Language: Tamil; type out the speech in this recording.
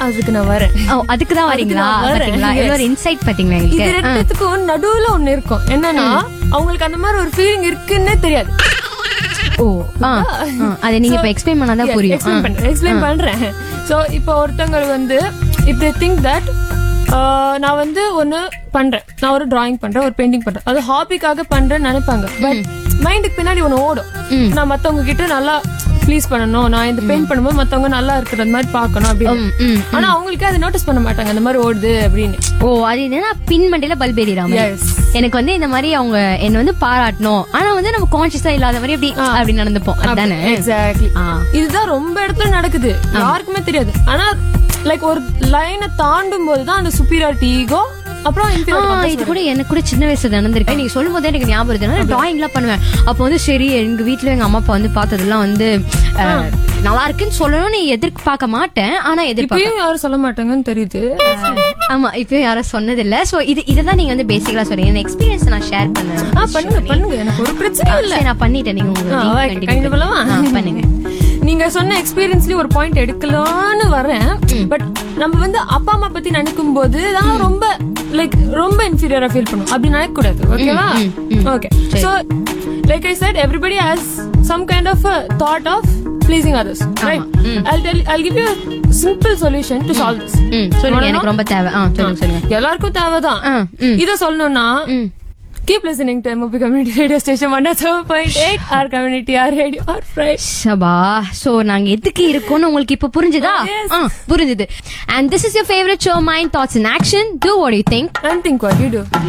அதுக்கு நான் வரேன். அதுக்கு தான் வரீங்களா? ஒரு இன்சைட் பாத்தீங்களா? இது ரெண்டுத்துக்கும் நடுவுல ஒண்ணு இருக்கும். என்னன்னா அவங்களுக்கு அந்த மாதிரி ஒரு ஃபீலிங் இருக்குன்னே தெரியாது. அதை நீங்க இப்ப எக்ஸ்பிளைன் பண்ணாதான் புரியும். எக்ஸ்பிளைன் பண்றேன். சோ இப்போ ஒருத்தவங்க வந்து if they think that நான் வந்து ஒன்னு பண்றேன், நான் ஒரு டிராயிங் பண்றேன், ஒரு பெயிண்டிங் பண்றேன், அது ஹாபிக்காக பண்றேன்னு நினைப்பாங்க. பட் மைண்டுக்கு பின்னாடி ஒன்னு ஓடும், நான் மத்தவங்க கிட்ட நல்லா ப்ளீஸ் பண்ணணும், நான் இந்த பெயிண்ட் பண்ணும்போது மத்தவங்க நல்லா இருக்கிறது மாதிரி பாக்கணும் அப்படின்னு. ஆனா அவங்களுக்கு அதை நோட்டீஸ் பண்ண மாட்டாங்க அந்த மாதிரி ஓடுது அப்படின்னு. அது என்னன்னா பின் மண்டையில பல்பேரியாம எனக்கு வந்து இந்த மாதிரி அவங்க என்ன வந்து பாராட்டணும், ஆனா வந்து நம்ம கான்சியஸா இல்லாத மாதிரி அப்படி நடந்துப்போம். அதுதானே? எக்ஸாக்ட்லி. இதுதான் ரொம்ப இடத்துல நடக்குது, யாருக்குமே தெரியாது. ஆனா லைக் ஒரு லைனை தாண்டும் போதுதான் அந்த சுப்பீரியாரிட்டி ஈகோ. அப்புறம் இது கூட எனக்கு கூட சின்ன வயசுல நடந்திருக்கு. நீங்க சொல்லும் போதே எனக்கு ஞாபகம் இருக்கு. டிராயிங் எல்லாம் பண்ணுவேன். அப்ப வந்து சரி, எங்க வீட்டுல எங்க அம்மா அப்பா வந்து பார்த்ததெல்லாம் வந்து நல்லா இருக்குன்னு சொல்லணும்னு எதிர்பார்க்க மாட்டேன். ஆனா இப்பயும் யாரும் சொல்ல மாட்டாங்கன்னு தெரியுது. ஆமா, இப்பயும் யாரும் சொன்னது இல்ல. சோ இதுதான் நீங்க வந்து பேசிக்கலா சொல்றீங்க. என் எக்ஸ்பீரியன்ஸ் நான் ஷேர் பண்ணுங்க பண்ணுங்க, எனக்கு ஒரு பிரச்சனை இல்ல. நான் பண்ணிட்டேன். நீங்க உங்களுக்கு பண்ணுங்க. நீங்க சொன்ன எக்ஸ்பீரியன்ஸ்லயே ஒரு பாயிண்ட் எடுக்கலான்னு வரேன். பட் நம்ம வந்து அப்பா அம்மா பத்தி நினைக்கும் போது தான் ரொம்ப லைக் ரொம்ப இன்ஃபீரியரா ஃபீல் பண்ணும். அப்படி நினைக்க கூடாது. ஓகேவா? Okay. So like I set, everybody has some kind of a thought of pleasing others, right? I'll give you a simple solution to solve this. சொல்லுங்க, எனக்கு ரொம்ப தேவை. சொல்லுங்க. எல்லாருக்கும் தேவைதான். இத சொல்லணும்னா keep listening to MOP Community Radio Station 107.8, our community, our radio, our friends. Sabha, so நாங்க எதுக்கு இருக்கோம்னு உங்களுக்கு இப்ப புரிஞ்சுதா? புரிஞ்சுது. And this is your favorite show, Mind Thoughts in Action. Do what you think and think what you do.